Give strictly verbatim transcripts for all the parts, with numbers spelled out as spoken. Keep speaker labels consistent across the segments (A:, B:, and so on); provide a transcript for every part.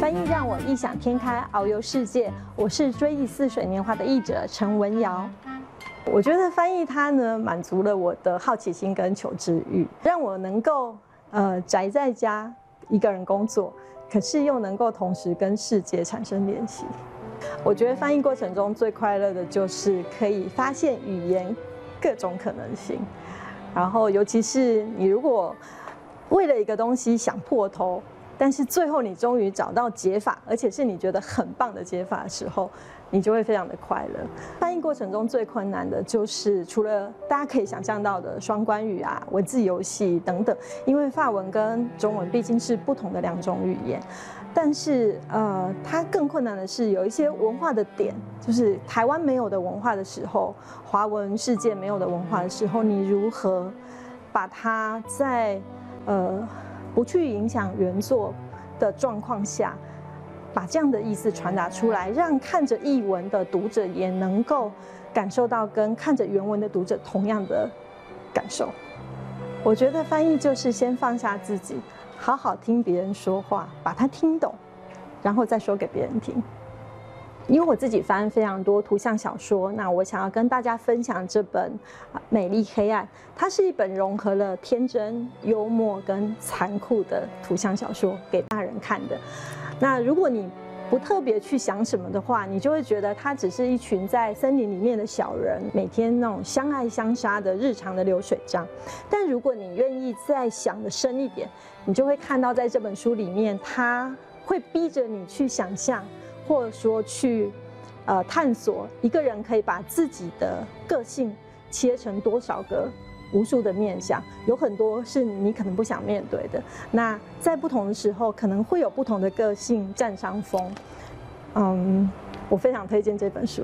A: 翻译让我异想天开，遨游世界。我是追忆似水年华的译者陈文瑶。我觉得翻译它呢，满足了我的好奇心跟求知欲，让我能够呃宅在家一个人工作，可是又能够同时跟世界产生联系。我觉得翻译过程中最快乐的就是可以发现语言各种可能性，然后尤其是你如果为了一个东西想破头，但是最后你终于找到解法，而且是你觉得很棒的解法的时候，你就会非常的快乐。翻译过程中最困难的就是除了大家可以想象到的双关语啊、文字游戏等等，因为法文跟中文毕竟是不同的两种语言。但是呃，它更困难的是有一些文化的点，就是台湾没有的文化的时候，华文世界没有的文化的时候，你如何把它在呃不去影响原作的状况下，把这样的意思传达出来，让看着译文的读者也能够感受到跟看着原文的读者同样的感受。我觉得翻译就是先放下自己，好好听别人说话，把它听懂，然后再说给别人听。因为我自己翻非常多图像小说，那我想要跟大家分享这本《美丽黑暗》，它是一本融合了天真、幽默跟残酷的图像小说，给大人看的。那如果你不特别去想什么的话，你就会觉得它只是一群在森林里面的小人，每天那种相爱相杀的日常的流水账。但如果你愿意再想得深一点，你就会看到在这本书里面，它会逼着你去想象，或者说去呃探索一个人可以把自己的个性切成多少个无数的面向，有很多是你可能不想面对的。那在不同的时候，可能会有不同的个性占上风。嗯，我非常推荐这本书。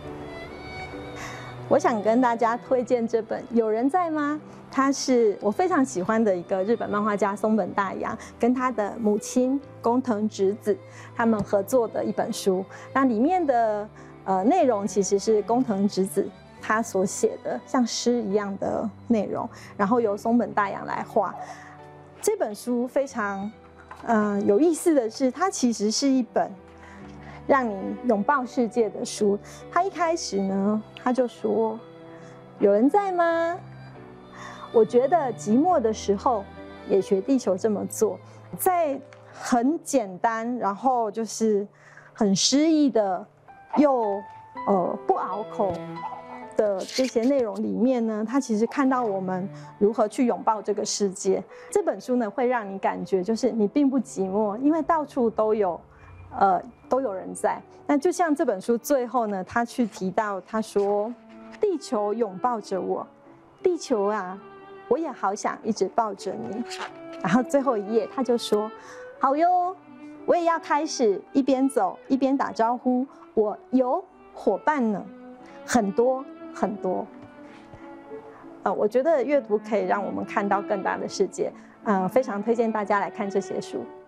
A: 我想跟大家推荐这本《有人在吗》，它是我非常喜欢的一个日本漫画家松本大洋跟他的母亲工藤直子他们合作的一本书。那里面的呃内容其实是工藤直子他所写的像诗一样的内容，然后由松本大洋来画。这本书非常呃有意思的是，它其实是一本让你拥抱世界的书。他一开始呢，他就说：“有人在吗？我觉得寂寞的时候也学地球这么做。”在很简单，然后就是很诗意的，又呃不拗口的这些内容里面呢，他其实看到我们如何去拥抱这个世界。这本书呢，会让你感觉就是你并不寂寞，因为到处都有。呃，都有人在。那就像这本书最后呢，他去提到，他说：“地球拥抱着我，地球啊，我也好想一直抱着你。”然后最后一页他就说：“好哟，我也要开始一边走一边打招呼，我有伙伴呢，很多很多。”呃，我觉得阅读可以让我们看到更大的世界，呃，非常推荐大家来看这些书。